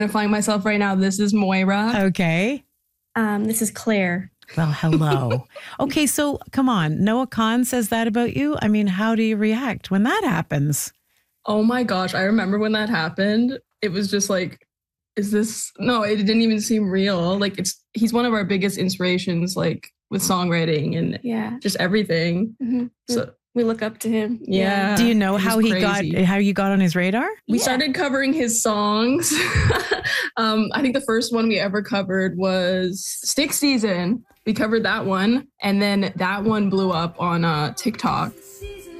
identifying myself right now. This is Moira. Okay. This is Claire. Well, hello. Okay, so come on. Noah Kahn says that about you. I mean, how do you react when that happens? Oh my gosh, I remember when that happened. It was just like, is this? No, it didn't even seem real. Like he's one of our biggest inspirations, like with songwriting and just everything. Mm-hmm. So we look up to him. Yeah. Do you know how you got on his radar? We started covering his songs. I think the first one we ever covered was Stick Season. We covered that one. And then that one blew up on TikTok.